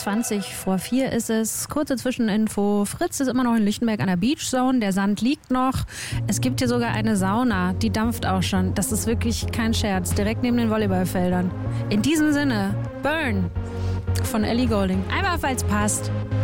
20 vor 4 ist es. Kurze Zwischeninfo. Fritz ist immer noch in Lichtenberg an der Beach Zone. Der Sand liegt noch. Es gibt hier sogar eine Sauna. Die dampft auch schon. Das ist wirklich kein Scherz. Direkt neben den Volleyballfeldern. In diesem Sinne, Burn von Ellie Goulding. Einfach, weil es passt.